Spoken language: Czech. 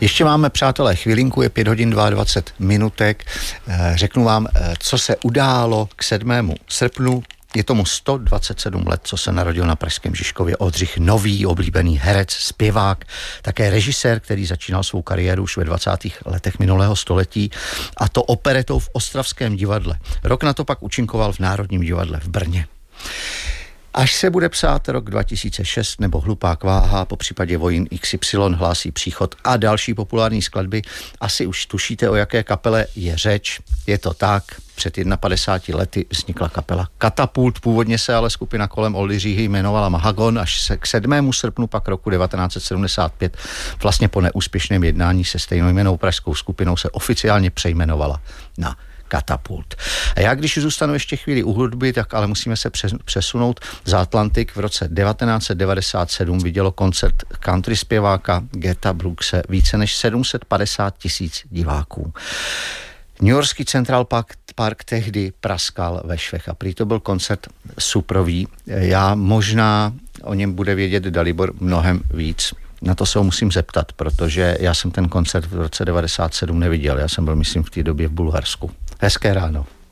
Ještě máme, přátelé, chvilinku, je 5 hodin 22 minutek. Řeknu vám, co se událo k 7. srpnu. Je tomu 127 let, co se narodil na pražském Žižkově Oldřich Nový, oblíbený herec, zpěvák, také režisér, který začínal svou kariéru už ve 20. letech minulého století, a to operetou v Ostravském divadle. Rok na to pak účinkoval v Národním divadle v Brně. Až se bude psát rok 2006 nebo Hlupák váha, po případě Vojín XY hlásí příchod a další populární skladby, asi už tušíte, o jaké kapele je řeč. Je to tak, před 51 lety vznikla kapela Katapult, původně se ale skupina kolem Oldy Říhy jmenovala Mahagon, až se k 7. srpnu pak roku 1975 vlastně po neúspěšném jednání se stejnojmennou pražskou skupinou se oficiálně přejmenovala na Katapult. A já, když zůstanu ještě chvíli u hudby, tak ale musíme se přesunout za Atlantik. V roce 1997 vidělo koncert country zpěváka Gartha Brookse více než 750 000 diváků. Newyorský Central Park tehdy praskal ve švech a prý to byl koncert suprový. Já možná o něm bude vědět Dalibor mnohem víc. Na to se ho musím zeptat, protože já jsem ten koncert v roce 97 neviděl. Já jsem byl, myslím, v té době v Bulharsku. Hezké ráno.